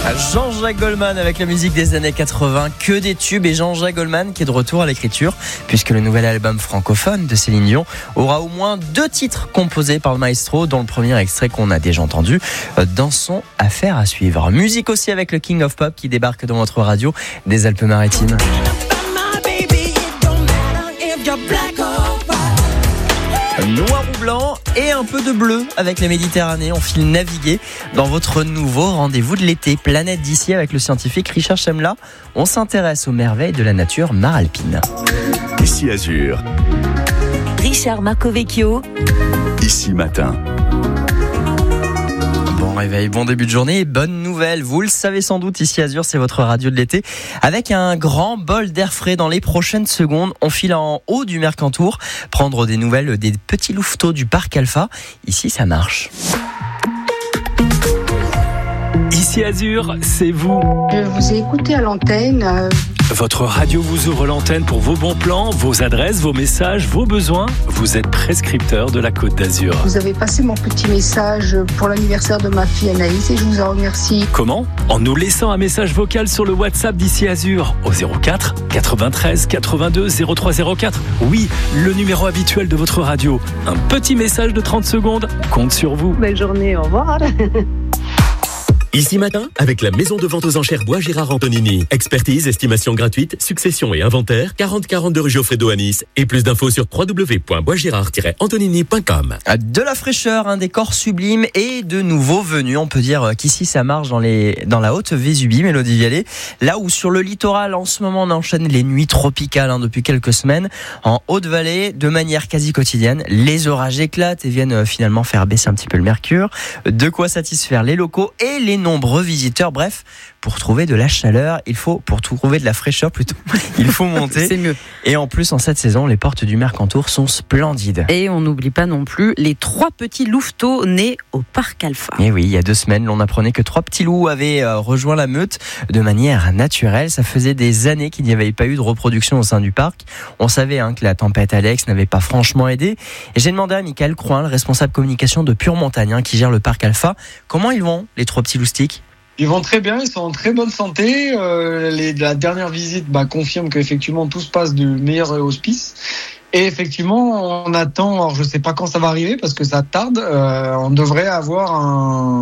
Jean-Jacques Goldman avec la musique des années 80, que des tubes, et Jean-Jacques Goldman qui est de retour à l'écriture puisque le nouvel album francophone de Céline Dion aura au moins 2 titres composés par le maestro, dont le premier extrait qu'on a déjà entendu dans son Affaire à suivre. Musique aussi avec le King of Pop qui débarque dans votre radio des Alpes-Maritimes. Noir ou blanc et un peu de bleu avec la Méditerranée. On file naviguer dans votre nouveau rendez-vous de l'été, Planète d'ici, avec le scientifique Richard Chemla. On s'intéresse aux merveilles de la nature maralpine. Ici Azur. Richard Marcovecchio. Ici Matin. Bon réveil, bon début de journée, bonne nouvelle. Vous le savez sans doute, ici Azur, c'est votre radio de l'été. Avec un grand bol d'air frais dans les prochaines secondes, on file en haut du Mercantour, prendre des nouvelles des petits louveteaux du parc Alpha. Ici, ça marche. Ici Azur, c'est vous. Je vous ai écouté à l'antenne. Votre radio vous ouvre l'antenne pour vos bons plans, vos adresses, vos messages, vos besoins. Vous êtes prescripteur de la Côte d'Azur. Vous avez passé mon petit message pour l'anniversaire de ma fille Anaïs et je vous en remercie. Comment ? En nous laissant un message vocal sur le WhatsApp d'Ici Azur au 04 93 82 0304. Oui, le numéro habituel de votre radio. Un petit message de 30 secondes compte sur vous. Belle journée, au revoir. Ici Matin, avec la maison de vente aux enchères Bois Gérard Antonini. Expertise, estimation gratuite, succession et inventaire, 4042 rue Geoffredo à Nice. Et plus d'infos sur www.boisgérard-antonini.com. De la fraîcheur, un décor sublime et de nouveaux venus. On peut dire qu'ici ça marche dans la haute Vésubie, Mélodie Vialet. Là où sur le littoral, en ce moment, on enchaîne les nuits tropicales depuis quelques semaines. En Haute-Vallée, de manière quasi quotidienne, les orages éclatent et viennent finalement faire baisser un petit peu le mercure. De quoi satisfaire les locaux et les nombreux visiteurs. Bref, pour trouver de la chaleur, pour trouver de la fraîcheur plutôt, il faut monter. C'est mieux. Et en plus, en cette saison, les portes du Mercantour sont splendides. Et on n'oublie pas non plus les 3 petits louveteaux nés au parc Alpha. Et oui, il y a 2 semaines, l'on apprenait que 3 petits loups avaient rejoint la meute de manière naturelle. Ça faisait des années qu'il n'y avait pas eu de reproduction au sein du parc. On savait que la tempête Alex n'avait pas franchement aidé. Et j'ai demandé à Michael Croin, le responsable communication de Pure Montagne, qui gère le parc Alpha, comment ils vont, les 3 petits loustiques. Ils vont très bien, ils sont en très bonne santé. La dernière visite confirme qu'effectivement tout se passe du meilleur auspice. Et effectivement, on attend, alors je sais pas quand ça va arriver parce que ça tarde, on devrait avoir un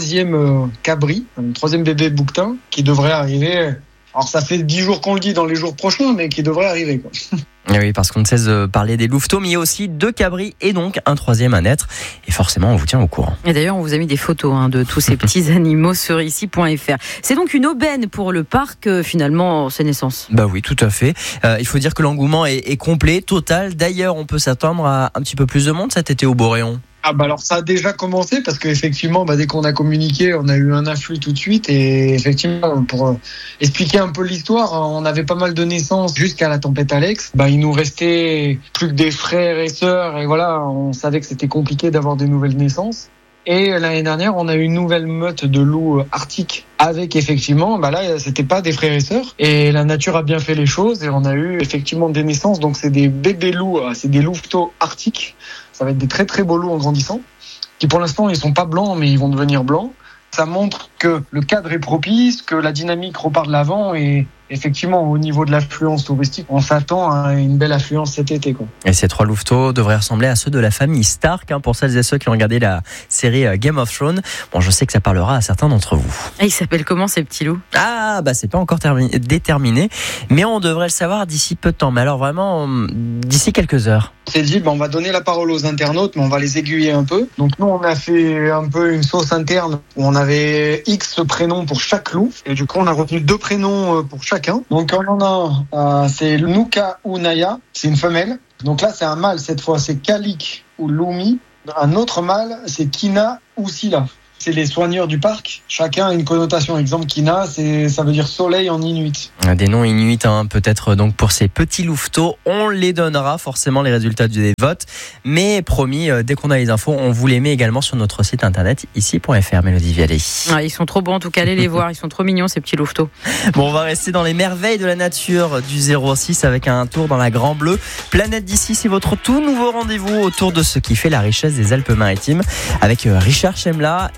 3e cabri, un 3e bébé bouquetin qui devrait arriver. Alors ça fait 10 jours qu'on le dit dans les jours prochains, mais qui devrait arriver, quoi. Et oui, parce qu'on ne cesse de parler des louveteaux, mais il y a aussi 2 cabris et donc un 3e à naître. Et forcément, on vous tient au courant. Et d'ailleurs, on vous a mis des photos de tous ces petits animaux sur ici.fr. C'est donc une aubaine pour le parc, finalement, ses naissances. Bah oui, tout à fait. Il faut dire que l'engouement est complet, total. D'ailleurs, on peut s'attendre à un petit peu plus de monde cet été au Boréon. Alors ça a déjà commencé parce qu'effectivement dès qu'on a communiqué on a eu un afflux tout de suite et effectivement pour expliquer un peu l'histoire, on avait pas mal de naissances jusqu'à la tempête Alex. Il nous restait plus que des frères et sœurs et voilà, on savait que c'était compliqué d'avoir des nouvelles naissances. Et l'année dernière, on a eu une nouvelle meute de loups arctiques avec effectivement, là, c'était pas des frères et sœurs. Et la nature a bien fait les choses et on a eu effectivement des naissances. Donc c'est des bébés loups, c'est des louveteaux arctiques. Ça va être des très très beaux loups en grandissant, qui pour l'instant ils sont pas blancs mais ils vont devenir blancs. Ça montre que le cadre est propice, que la dynamique repart de l'avant et effectivement au niveau de l'affluence touristique, on s'attend à une belle affluence cet été, quoi. Et ces 3 louveteaux devraient ressembler à ceux de la famille Stark, pour celles et ceux qui ont regardé la série Game of Thrones. Bon, je sais que ça parlera à certains d'entre vous. Et ils s'appellent comment ces petits loups ? C'est pas encore déterminé, mais on devrait le savoir d'ici peu de temps. Mais alors vraiment, d'ici quelques heures. C'est dit, on va donner la parole aux internautes, mais on va les aiguiller un peu. Donc nous, on a fait un peu une sauce interne où on avait X prénoms pour chaque loup. Et du coup, on a retenu 2 prénoms pour chacun. Donc on en a, c'est Nuka ou Naya, c'est une femelle. Donc là, c'est un mâle cette fois, c'est Kalik ou Lumi. Un autre mâle, c'est Kina ou Sila. C'est les soigneurs du parc. Chacun a une connotation. Exemple, Kina, ça veut dire soleil en inuit. Des noms inuits, peut-être donc pour ces petits louveteaux. On les donnera forcément les résultats des votes. Mais promis, dès qu'on a les infos, on vous les met également sur notre site internet ici.fr, Mélodie Vialet. Ils sont trop bons, en tout cas, allez les voir. Ils sont trop mignons, ces petits louveteaux. Bon, on va rester dans les merveilles de la nature du 06 avec un tour dans la Grand Bleu. Planète d'ici, c'est votre tout nouveau rendez-vous autour de ce qui fait la richesse des Alpes-Maritimes avec Richard Chemla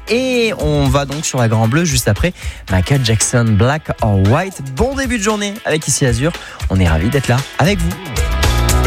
et on va donc sur la Grand Bleu juste après Michael Jackson, Black or White. Bon début de journée avec Ici Azur. On est ravis d'être là avec vous.